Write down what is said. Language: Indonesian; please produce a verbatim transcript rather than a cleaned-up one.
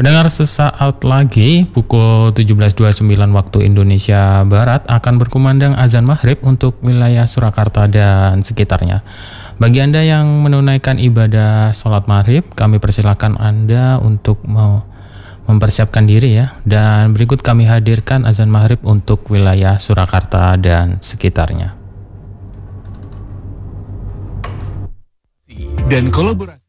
Pendengar, sesaat lagi pukul tujuh belas dua puluh sembilan waktu Indonesia Barat akan berkumandang azan maghrib untuk wilayah Surakarta dan sekitarnya. Bagi Anda yang menunaikan ibadah sholat maghrib, kami persilakan Anda untuk mau mempersiapkan diri ya. Dan berikut kami hadirkan azan maghrib untuk wilayah Surakarta dan sekitarnya. Dan kolaborasi